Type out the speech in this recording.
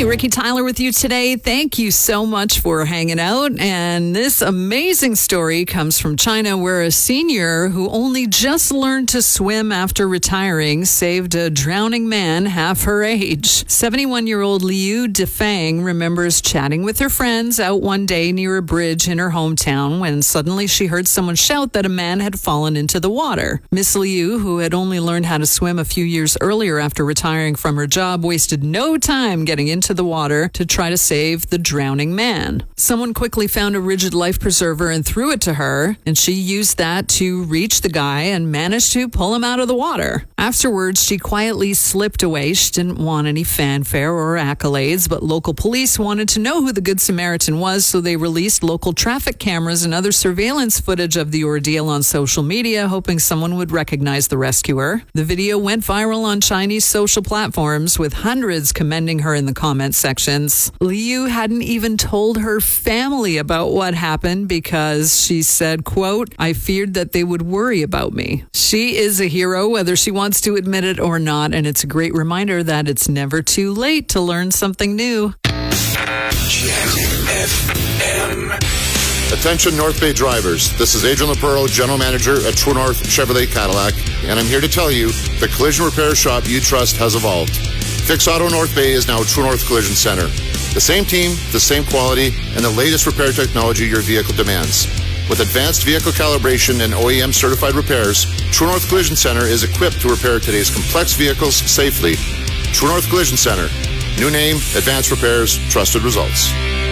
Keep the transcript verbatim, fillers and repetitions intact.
Ricky Tyler with you today. Thank you so much for hanging out. And this amazing story comes from China, where a senior who only just learned to swim after retiring saved a drowning man half her age. seventy-one-year-old Liu Defang remembers chatting with her friends out one day near a bridge in her hometown when suddenly she heard someone shout that a man had fallen into the water. Miss Liu, who had only learned how to swim a few years earlier after retiring from her job, wasted no time getting into the water to try to save the drowning man. Someone quickly found a rigid life preserver and threw it to her, and she used that to reach the guy and managed to pull him out of the water. Afterwards, she quietly slipped away. She didn't want any fanfare or accolades, but local police wanted to know who the Good Samaritan was, so they released local traffic cameras and other surveillance footage of the ordeal on social media, hoping someone would recognize the rescuer. The video went viral on Chinese social platforms, with hundreds commending her in the comment sections. Liu hadn't even told her family about what happened because she said, quote, "I feared that they would worry about me." She is a hero, whether she wants to admit it or not, and it's a great reminder that it's never too late to learn something new. F M. Attention North Bay drivers, this is Adrian Lapuro, General Manager at True North Chevrolet Cadillac, and I'm here to tell you the collision repair shop you trust has evolved. Fix Auto North Bay is now True North Collision Center. The same team, the same quality, and the latest repair technology your vehicle demands. With advanced vehicle calibration and O E M certified repairs, True North Collision Center is equipped to repair today's complex vehicles safely. True North Collision Center. New name, advanced repairs, trusted results.